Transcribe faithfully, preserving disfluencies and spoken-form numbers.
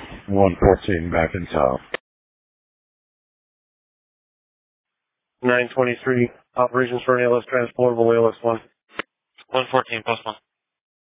one fourteen back in town. nine twenty-three, operations for an A L S transportable A L S one. one fourteen, post one.